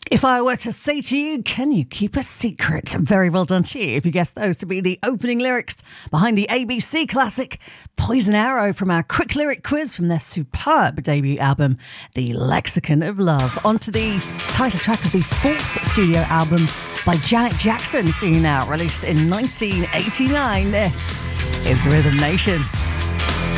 If I were to say to you, can you keep a secret? Very well done to you if you guessed those to be the opening lyrics behind the ABC classic Poison Arrow from our quick lyric quiz from their superb debut album, The Lexicon of Love. Onto the title track of the fourth studio album by Janet Jackson, being out, released in 1989. This is Rhythm Nation.